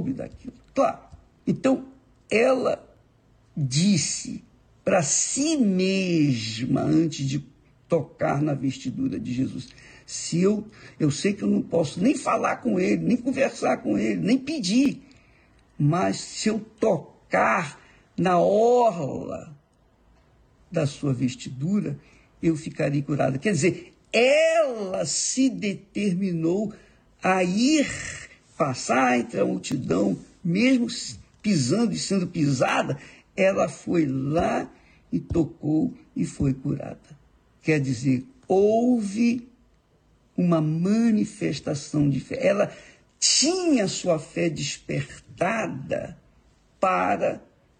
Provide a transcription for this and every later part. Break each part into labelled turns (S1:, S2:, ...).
S1: soube daquilo. Claro. Então, ela disse para si mesma, antes de tocar na vestidura de Jesus, se eu sei que eu não posso nem falar com ele, nem conversar com ele, nem pedir, mas se eu tocar na orla da sua vestidura, eu ficarei curada. Quer dizer, ela se determinou a ir passar entre a multidão, mesmo pisando e sendo pisada, ela foi lá e tocou e foi curada. Quer dizer, houve uma manifestação de fé. Ela tinha sua fé despertada para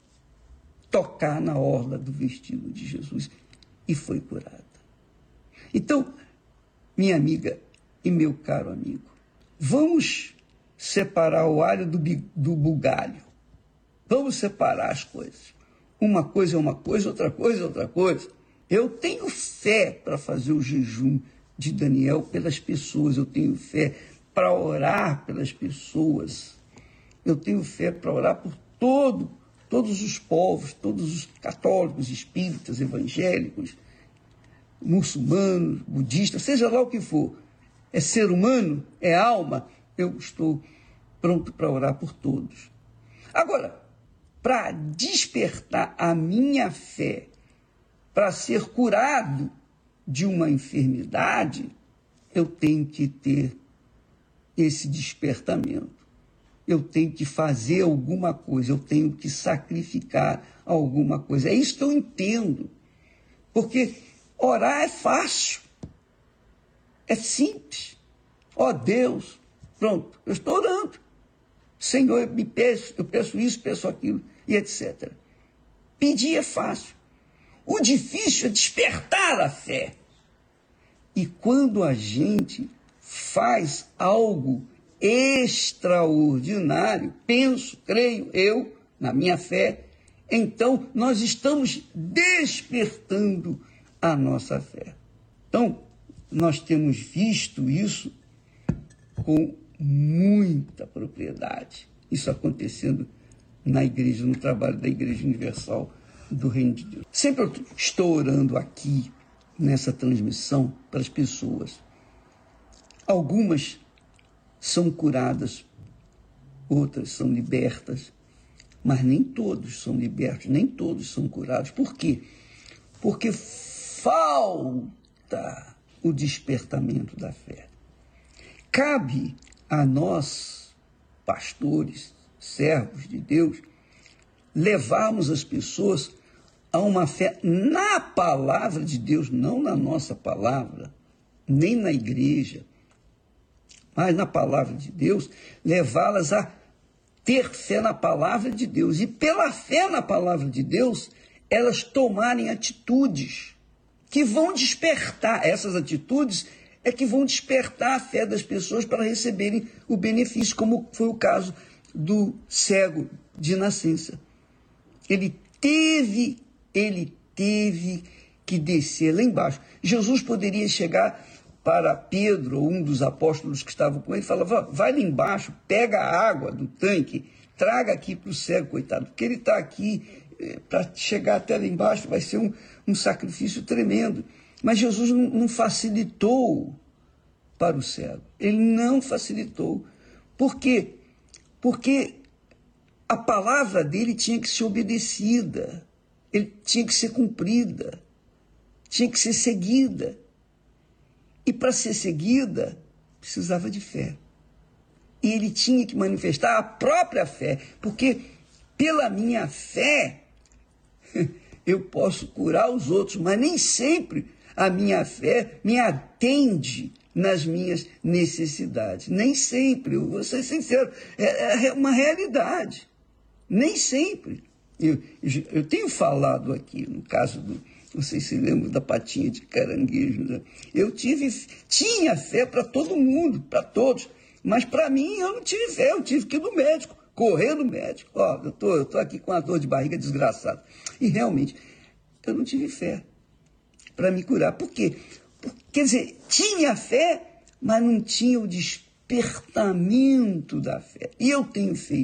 S1: tocar na orla do vestido de Jesus e foi curada. Então, minha amiga e meu caro amigo, vamos separar o alho do bugalho. Vamos separar as coisas. Uma coisa é uma coisa, outra coisa é outra coisa. Eu tenho fé para fazer o jejum de Daniel pelas pessoas. Eu tenho fé para orar pelas pessoas. Eu tenho fé para orar por todos os povos, todos os católicos, espíritas, evangélicos, muçulmanos, budistas, seja lá o que for. É ser humano? É alma? Eu estou pronto para orar por todos. Agora, para despertar a minha fé, para ser curado de uma enfermidade, eu tenho que ter esse despertamento. Eu tenho que fazer alguma coisa, eu tenho que sacrificar alguma coisa. É isso que eu entendo. Porque orar é fácil, é simples. Ó Deus, pronto, eu estou orando. Senhor, eu peço isso, peço aquilo, e etc. Pedir é fácil. O difícil é despertar a fé. E quando a gente faz algo extraordinário, penso, creio eu, na minha fé, então nós estamos despertando a nossa fé. Então, nós temos visto isso com muita propriedade. Isso acontecendo na igreja, no trabalho da Igreja Universal do Reino de Deus. Sempre eu estou orando aqui, nessa transmissão, para as pessoas. Algumas são curadas, outras são libertas, mas nem todos são libertos, nem todos são curados. Por quê? Porque falta o despertamento da fé. Cabe a nós, pastores, servos de Deus, levarmos as pessoas a uma fé na palavra de Deus, não na nossa palavra, nem na igreja, mas na palavra de Deus, levá-las a ter fé na palavra de Deus. E pela fé na palavra de Deus, elas tomarem atitudes que vão despertar. Essas atitudes é que vão despertar a fé das pessoas para receberem o benefício, como foi o caso do cego de nascença. Ele teve que descer lá embaixo. Jesus poderia chegar para Pedro, ou um dos apóstolos que estavam com ele, e falava, vai lá embaixo, pega a água do tanque, traga aqui para o cego, coitado, porque ele está aqui, para chegar até lá embaixo vai ser um sacrifício tremendo. Mas Jesus não facilitou para o cego. Ele não facilitou. Por quê? Porque a palavra dele tinha que ser obedecida, ele tinha que ser cumprida, tinha que ser seguida. E para ser seguida, precisava de fé. E ele tinha que manifestar a própria fé, porque pela minha fé eu posso curar os outros, mas nem sempre a minha fé me atende nas minhas necessidades. Nem sempre, eu vou ser sincero, é uma realidade. Nem sempre. Eu tenho falado aqui, no caso não sei se lembra da patinha de caranguejo, né? Eu tinha fé para todo mundo, para todos, mas para mim eu não tive fé, eu tive que ir no médico, correr no médico. Ó, eu tô aqui com uma dor de barriga desgraçada. E realmente, eu não tive fé para me curar. Por quê? Quer dizer, tinha fé, mas não tinha o despertamento da fé. E eu tenho feito